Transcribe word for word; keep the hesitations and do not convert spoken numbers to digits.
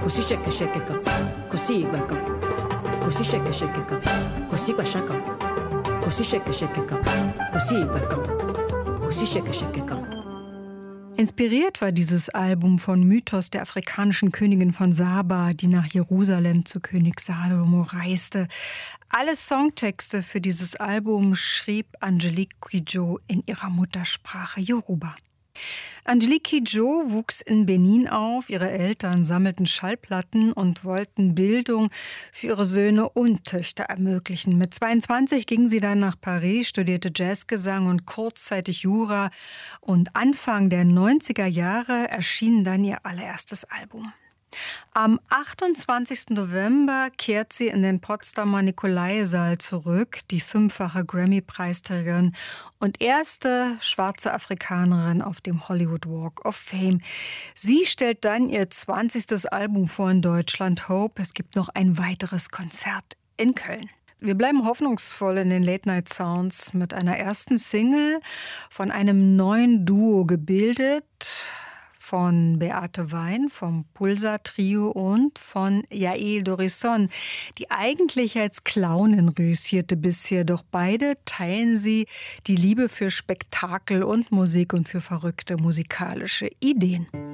così shake shake ka, così baka, così shake shake ka, così bashaka, così shake shake ka, così baka, così shake shake ka. Inspiriert war dieses Album von Mythos der afrikanischen Königin von Saba, die nach Jerusalem zu König Salomo reiste. Alle Songtexte für dieses Album schrieb Angelique Kidjo in ihrer Muttersprache Yoruba. Angelique Kidjo wuchs in Benin auf. Ihre Eltern sammelten Schallplatten und wollten Bildung für ihre Söhne und Töchter ermöglichen. Mit zweiundzwanzig ging sie dann nach Paris, studierte Jazzgesang und kurzzeitig Jura. Und Anfang der neunziger Jahre erschien dann ihr allererstes Album. Am achtundzwanzigsten November kehrt sie in den Potsdamer Nikolaisaal zurück, die fünffache Grammy-Preisträgerin und erste schwarze Afrikanerin auf dem Hollywood Walk of Fame. Sie stellt dann ihr zwanzigstes Album vor in Deutschland, Hope. Es gibt noch ein weiteres Konzert in Köln. Wir bleiben hoffnungsvoll in den Late-Night-Sounds mit einer ersten Single von einem neuen Duo gebildet, von Beate Wein vom Pulsar-Trio und von Yael Dorisson, die eigentlich als Clownin rüsierte bisher, doch beide teilen sie die Liebe für Spektakel und Musik und für verrückte musikalische Ideen.